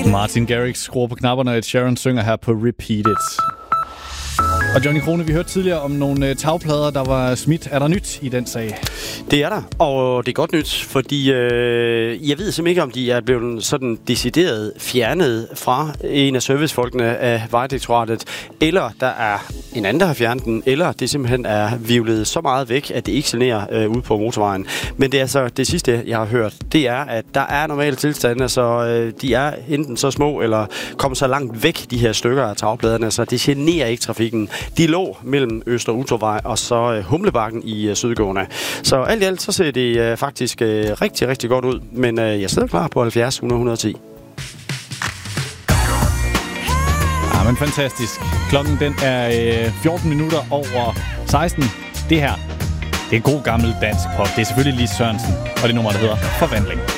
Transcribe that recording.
Martin Garrix skruer på knapperne, og Ed Sheeran synger her på Repeat It. Og Johnny Krone, vi hørte tidligere om nogle tagplader, der var smidt. Er der nyt i den sag? Det er der, og det er godt nyt, fordi jeg ved simpelthen ikke, om de er blevet sådan decideret fjernet fra en af servicefolkene af Vejdirektoratet, eller der er en anden, der har fjernet den, eller det simpelthen er vivlet så meget væk, at det ikke generer ude på motorvejen. Men det er så det sidste, jeg har hørt, det er, at der er normale tilstande, så de er enten så små, eller kommer så langt væk, de her stykker af tagpladerne, så det generer ikke trafikken. De lå mellem Øster Utorvej og så Humlebakken i Sydgående. Så alt i alt, så ser det faktisk rigtig, rigtig godt ud. Men jeg sidder klar på 70 100 110. Ja, men fantastisk. Klokken den er 14 minutter over 16. Det her, det er god gammel dansk pop. Det er selvfølgelig Lis Sørensen, og det nummer, der hedder Forvandling.